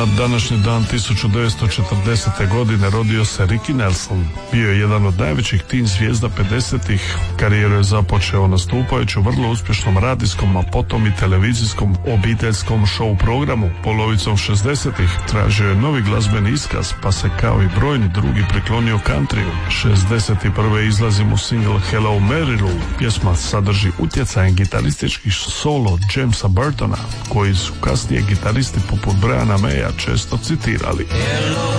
Na današnji dan 1940. godine rodio se Ricky Nelson. Bio je jedan od najvećih teen zvijezda 50-ih. Karijeru je započeo nastupajući u vrlo uspješnom radijskom, a potom i televizijskom obiteljskom show programu. Polovicom 60-ih tražio je novi glazbeni iskaz, pa se kao i brojni drugi priklonio countryu. 61. izlazi mu single Hello Mary Lou. Pjesma sadrži utjecajen gitaristički solo Jamesa Burtona, koji su kasnije gitaristi poput Briana Maya često citirali.